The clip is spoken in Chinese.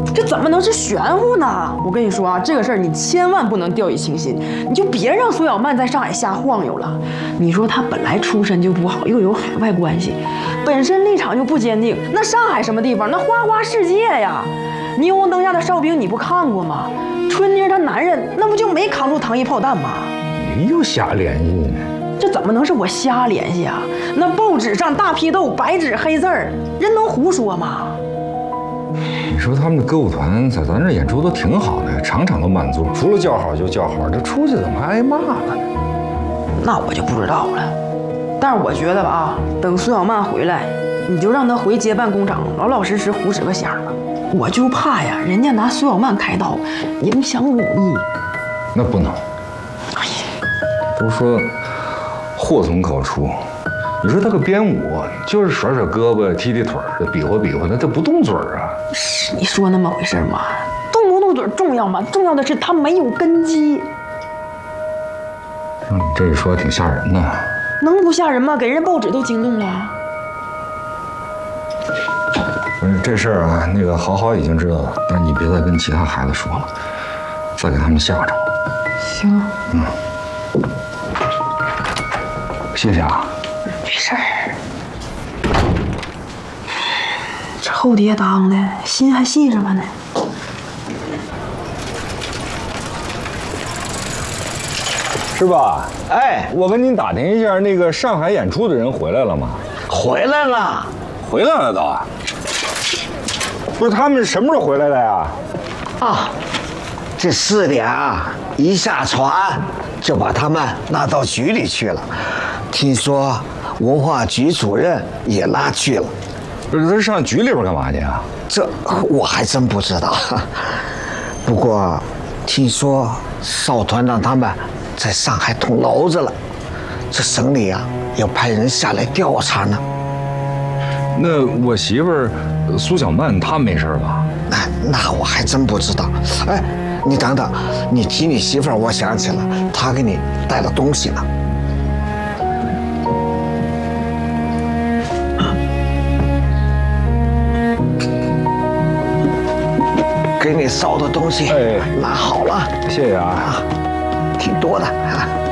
这怎么能是玄乎呢？我跟你说啊，这个事儿你千万不能掉以轻心，你就别让苏小曼在上海瞎晃悠了。你说她本来出身就不好，又有海外关系，本身立场就不坚定。那上海什么地方？那花花世界呀！霓虹灯下的哨兵你不看过吗？春妮她男人那不就没扛住糖衣炮弹吗？ 你又瞎联系呢？ 这怎么能是我瞎联系啊？那报纸上大批斗，白纸黑字儿，人能胡说吗？ 你说他们的歌舞团在咱这演出都挺好的，场场都满座，除了叫好就叫好，这出去怎么还挨骂了？ 那我就不知道了。但是我觉得吧啊，等苏小曼回来，你就让她回接办工厂，老老实实胡使个响吧。我就怕呀，人家拿苏小曼开刀，影响武艺。 那不能。 哎呀， 都说祸从口出。你说他个编舞，就是甩甩胳膊、踢踢腿儿、比划比划的，他不动嘴儿啊。 是你说那么回事吗？动不动嘴重要吗？重要的是他没有根基。 让你这一说，挺吓人的。 能不吓人吗？给人报纸都惊动了。 不是这事儿啊，那个好好已经知道了，但是你别再跟其他孩子说了，再给他们吓着。 行。 谢谢啊。 没事儿。这后爹当的心还细着呢。 是吧？哎，我跟您打听一下，那个上海演出的人回来了吗？ 回来了， 回来了都。不是他们什么时候回来的呀？ 啊，这4点啊，一下船就把他们拉到局里去了。听说文化局主任也拉去了。 不是，他是上局里边干嘛去啊？ 这我还真不知道。不过听说邵团长他们在上海捅娄子了，这省里啊要派人下来调查呢。 那我媳妇儿苏小曼她没事吧？ 那我还真不知道。哎，你等等，你提你媳妇儿，我想起了，她给你带了东西呢。给你烧的东西，拿好了。 谢谢啊， 挺多的啊。